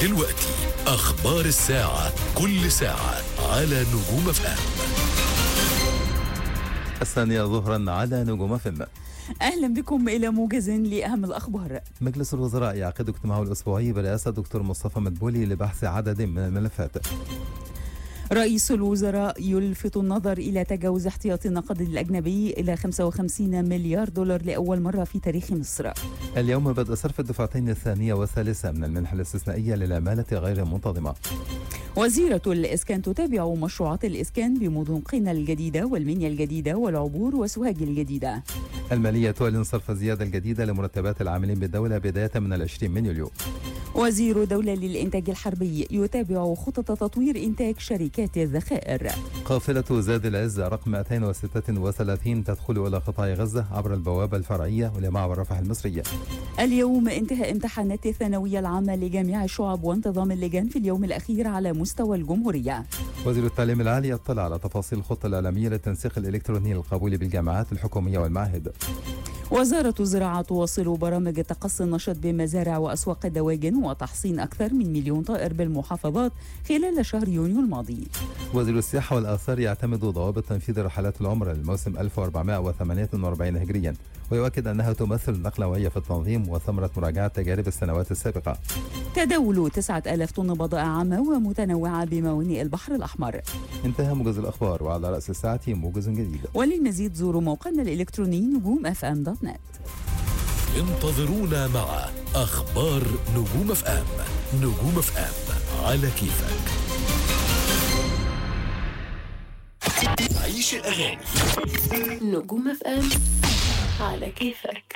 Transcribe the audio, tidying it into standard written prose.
دلوقتي أخبار الساعة، كل ساعة على نجوم FM. 2:00 على نجوم FM. أهلا بكم إلى موجز لأهم الأخبار. مجلس الوزراء يعقد اجتماعه الأسبوعي برئاسة دكتور مصطفى مدبولي لبحث عدد من الملفات. رئيس الوزراء يلفت النظر إلى تجاوز احتياطي النقد الأجنبي إلى 55 مليار دولار لأول مرة في تاريخ مصر. اليوم بدء صرف الدفعتين الثانية والثالثة من المنحة الاستثنائية للعمالة غير المنتظمة. وزيرة الإسكان تتابع مشروعات الإسكان بمدن قنا الجديدة والمنيا الجديدة والعبور وسوهاج الجديدة. المالية تعلن صرف الزيادة الجديدة لمرتبات العاملين بالدولة بداية من 20 من يوليو. وزير دولة للإنتاج الحربي يتابع خطط تطوير إنتاج شركات الذخائر. قافلة زاد العز رقم 236 تدخل إلى قطاع غزة عبر البوابة الفرعية لمعبر رفح المصرية. اليوم انتهى امتحانات الثانوية العامة لجميع الشعب وانتظام اللجان في اليوم الأخير على مستوى الجمهورية. وزير التعليم العالي اطلع على تفاصيل الخطة الإعلامية للتنسيق الإلكتروني للقبول بالجامعات الحكومية والمعاهد. وزارة الزراعة تواصل برامج تقصي النشط بمزارع وأسواق الدواجن وتحصين أكثر من 1,000,000 طائر بالمحافظات خلال شهر يونيو الماضي. وزير السياحة والآثار يعتمد ضوابط تنفيذ رحلات العمرة للموسم 1448 هجريا، ويؤكد أنها تمثل نقلة نوعية في التنظيم وثمرة مراجعة تجارب السنوات السابقة. تداول 9,000 طن بضائع عامة ومتنوعة بموانئ البحر الأحمر. انتهى موجز الأخبار، وعلى رأس الساعة موجز جديد. وللمزيد زوروا موقعنا الإلكتروني نجوم.fm.net. انتظرونا مع أخبار نجوم FM. نجوم FM على كيفك. عيش الأغاني. نجوم FM على كيفك.